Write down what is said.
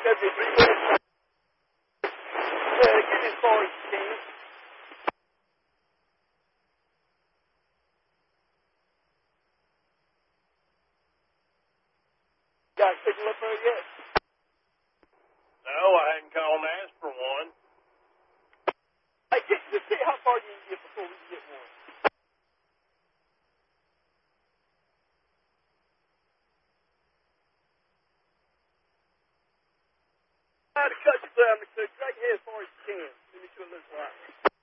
Get as far as you can. You got a signal up there yet? No, I hadn't called and asked for one. Hey, just see how far you can get before we can get one. Try to cut you down, because take it as far as you can. Let me see what it looks like.